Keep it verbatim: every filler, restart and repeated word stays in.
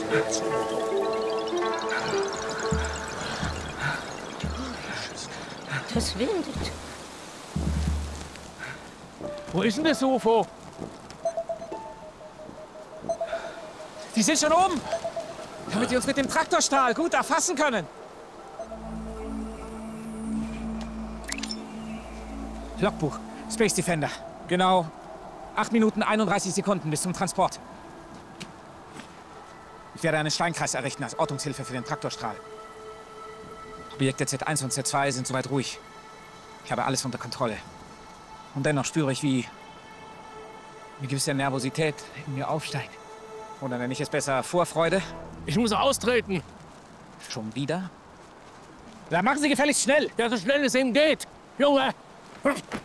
Das windet. Wo ist denn das U F O? Die sind schon oben! Damit die uns mit dem Traktorstrahl gut erfassen können. Logbuch. Space Defender. Genau. acht Minuten einunddreißig Sekunden bis zum Transport. Ich werde einen Steinkreis errichten als Ortungshilfe für den Traktorstrahl. Objekte Z eins und Z zwei sind soweit ruhig. Ich habe alles unter Kontrolle. Und dennoch spüre ich, wie eine gewisse Nervosität in mir aufsteigt. Oder nenne ich es besser Vorfreude? Ich muss austreten. Schon wieder? Da machen Sie gefälligst schnell. Ja, so schnell es eben geht. Junge!